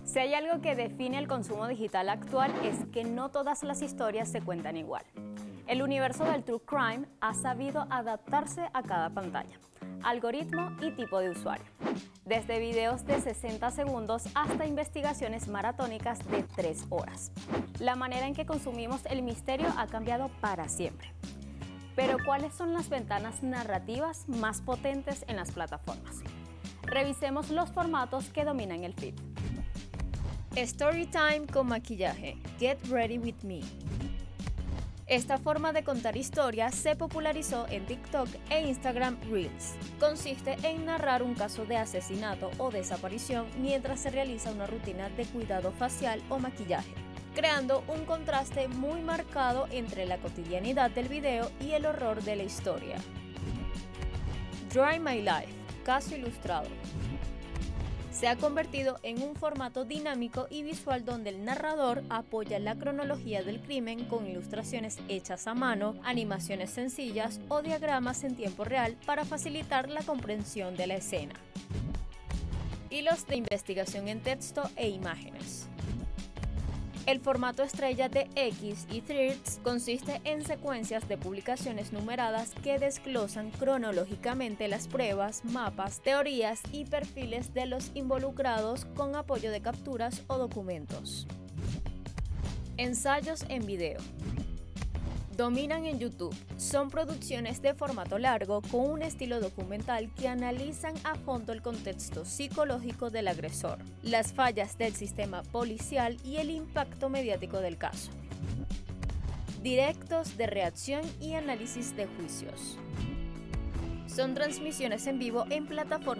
Si hay algo que define el consumo digital actual es que no todas las historias se cuentan igual. El universo del True Crime ha sabido adaptarse a cada pantalla, algoritmo y tipo de usuario. Desde videos de 60 segundos hasta investigaciones maratónicas de 3 horas. La manera en que consumimos el misterio ha cambiado para siempre. Pero ¿cuáles son las ventanas narrativas más potentes en las plataformas? Revisemos los formatos que dominan el feed. Storytime con maquillaje. Get Ready With Me. Esta forma de contar historias se popularizó en TikTok e Instagram Reels. Consiste en narrar un caso de asesinato o desaparición mientras se realiza una rutina de cuidado facial o maquillaje, creando un contraste muy marcado entre la cotidianidad del video y el horror de la historia. Dry My Life, caso ilustrado. Se ha convertido en un formato dinámico y visual donde el narrador apoya la cronología del crimen con ilustraciones hechas a mano, animaciones sencillas o diagramas en tiempo real para facilitar la comprensión de la escena. Hilos de investigación en texto e imágenes. El formato estrella de X y Threads consiste en secuencias de publicaciones numeradas que desglosan cronológicamente las pruebas, mapas, teorías y perfiles de los involucrados con apoyo de capturas o documentos. Ensayos en video. Dominan en YouTube. Son producciones de formato largo con un estilo documental que analizan a fondo el contexto psicológico del agresor, las fallas del sistema policial y el impacto mediático del caso. Directos de reacción y análisis de juicios. Son transmisiones en vivo en plataformas